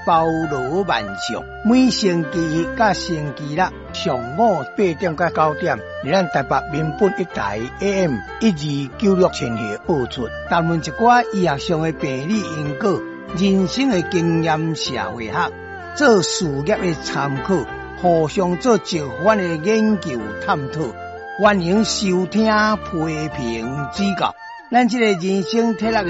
包罗万象。每星期甲星期六上午8点到9点，伫咱台北民本一台 AM1296千赫播出，谈论一寡医学上的病理因果、人生的经验、社会学、做事业的参考，互相做一番的研究探讨。欢迎收听批评指教。咱这个人生体力